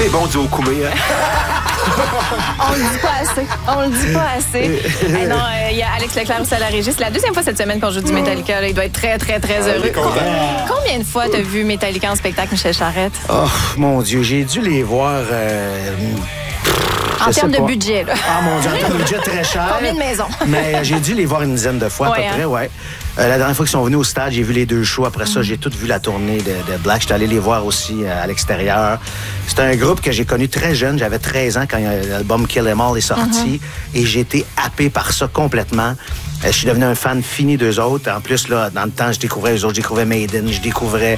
C'est bon du Okoumé, hein? On le dit pas assez. On le dit pas assez. Non, il y a Alex Leclerc aussi à la régie. C'est la deuxième fois cette semaine qu'on joue du Metallica. Là. Il doit être très, très, très heureux. Combien de fois t'as vu Metallica en spectacle, Michel Charette? Oh, mon Dieu, j'ai dû les voir... En termes de budget, là. Ah, mon Dieu, en termes de budget, très cher. Combien de maisons? Mais j'ai dû les voir une dizaine de fois, à peu près, ouais. La dernière fois qu'ils sont venus au stade, j'ai vu les 2 shows. Après ça, j'ai tout vu la tournée de Black. J'étais allé les voir aussi à l'extérieur. C'est un groupe que j'ai connu très jeune. J'avais 13 ans quand l'album Kill 'Em All est sorti. Et j'ai été happé par ça complètement. Je suis devenu un fan fini d'eux autres. En plus, là, dans le temps, je découvrais eux autres. Je découvrais Maiden, je découvrais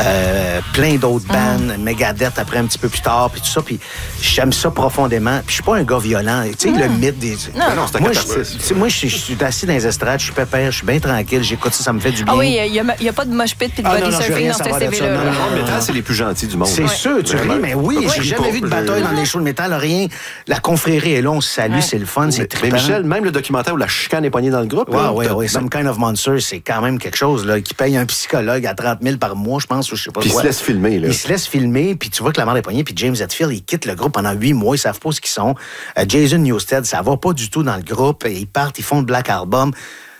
plein d'autres bands, Megadeth après un petit peu plus tard, puis tout ça. Puis j'aime ça profondément. Puis je suis pas un gars violent. Tu sais, le mythe des... Non, c'est un moi, je suis assis dans les estrades, je suis pépère, je suis bien tranquille, j'écoute ça, ça me fait du bien. Ah oui, il n'y a pas de mosh pit puis de body surfing dans ce CV-là. Le métal, c'est les plus gentils du monde. C'est sûr, tu ris, mais oui, j'ai jamais vu de bataille dans les shows de métal, rien. La confrérie est là, on se salue, c'est le fun, c'est trippant. Mais Michel, même le documentaire où la chicane est poignée dans le groupe... Oui, Some Kind of Monster, c'est quand même quelque chose, là, qui paye un psychologue à 30 000 par mois, je pense, ou je sais pas quoi. Puis il se laisse filmer, là. Il se laisse filmer, puis tu vois que la mort est poignée, puis James Hetfield, il quitte le groupe pendant 8 mois, ils savent pas ce qu'ils sont. Jason Newsted, ça va pas du tout dans le groupe, ils partent, ils font le Black Album.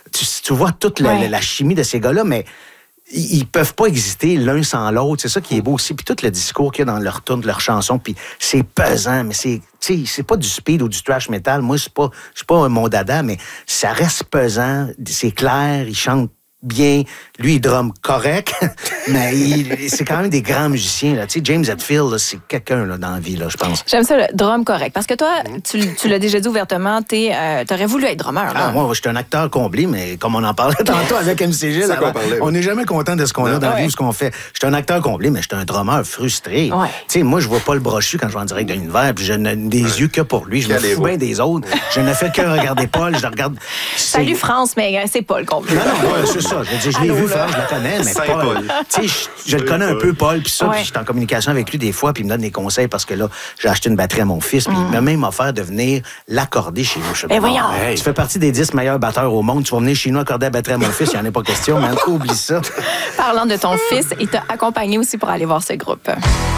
Tu vois toute la chimie de ces gars-là, mais ils peuvent pas exister l'un sans l'autre. C'est ça qui est beau aussi. Puis tout le discours qu'il y a dans leur tune, leur chanson, puis c'est pesant, mais c'est pas du speed ou du thrash metal. Moi, c'est pas mon dada, mais ça reste pesant. C'est clair, ils chantent bien. Lui, il drum correct, mais c'est quand même des grands musiciens. Là. Tu sais, James Hetfield, là, c'est quelqu'un là, dans la vie, là, je pense. J'aime ça, le drum correct. Parce que toi, tu l'as déjà dit ouvertement, t'aurais voulu être drummer. Là. Ah, moi, je suis un acteur comblé, mais comme on en parlait tantôt avec MCG, on n'est jamais content de ce qu'on a dans la vie ou ce qu'on fait. Je suis un acteur comblé, mais je suis un drummer frustré. Tu sais, moi, je vois pas le brochu quand je vais en direct de l'univers, puis je n'ai des yeux que pour lui. Je me fous bien des autres. Je ne fais que regarder Paul, je regarde... Salut France, mais c'est Paul comblé. Non, c'est ça. Je veux dire, je l'ai vu faire, je le connais, mais Paul. Tu sais, je le connais un peu, Paul, puis ça, puis je suis en communication avec lui des fois, puis il me donne des conseils parce que là, j'ai acheté une batterie à mon fils, puis il m'a même offert de venir l'accorder chez nous. Mais voyons! Tu fais partie des 10 meilleurs batteurs au monde, tu vas venir chez nous accorder la batterie à mon fils, il n'y en a pas question, mais oublie ça. Parlant de ton fils, il t'a accompagné aussi pour aller voir ce groupe.